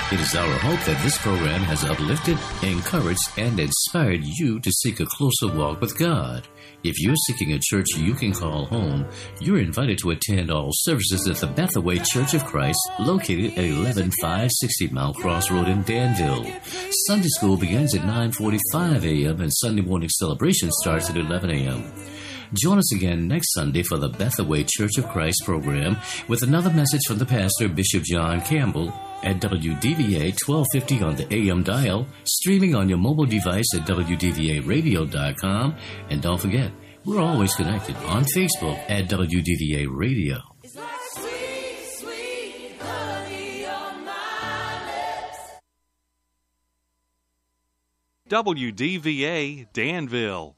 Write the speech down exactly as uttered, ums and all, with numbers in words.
It is our hope that this program has uplifted, encouraged, and inspired you to seek a closer walk with God. If you're seeking a church you can call home, you're invited to attend all services at the Bethaway Church of Christ, located at eleven five sixty Mount Cross Road in Danville. Sunday school begins at nine forty-five a.m. and Sunday morning celebration starts at eleven a.m. Join us again next Sunday for the Bethaway Church of Christ program with another message from the pastor, Bishop John Campbell, at W D V A twelve fifty on the A M dial, streaming on your mobile device at W D V A radio dot com. And don't forget, we're always connected on Facebook at W D V A Radio. W D V A Danville.